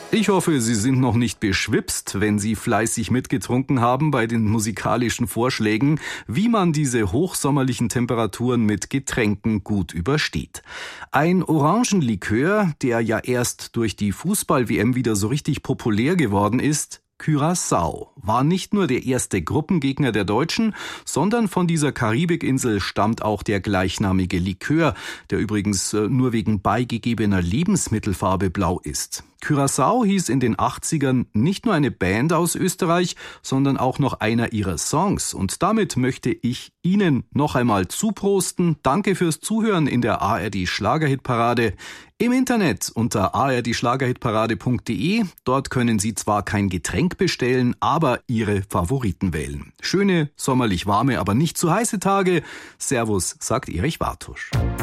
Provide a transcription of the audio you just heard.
Ich hoffe, Sie sind noch nicht beschwipst, wenn Sie fleißig mitgetrunken haben bei den musikalischen Vorschlägen, wie man diese hochsommerlichen Temperaturen mit Getränken gut übersteht. Ein Orangenlikör, der ja erst durch die Fußball-WM wieder so richtig populär geworden ist, Curaçao, war nicht nur der erste Gruppengegner der Deutschen, sondern von dieser Karibikinsel stammt auch der gleichnamige Likör, der übrigens nur wegen beigegebener Lebensmittelfarbe blau ist. Curaçao hieß in den 80ern nicht nur eine Band aus Österreich, sondern auch noch einer ihrer Songs. Und damit möchte ich Ihnen noch einmal zuprosten. Danke fürs Zuhören in der ARD-Schlagerhitparade. Im Internet unter ardschlagerhitparade.de. Dort können Sie zwar kein Getränk bestellen, aber Ihre Favoriten wählen. Schöne, sommerlich warme, aber nicht zu heiße Tage. Servus, sagt Erich Wartusch.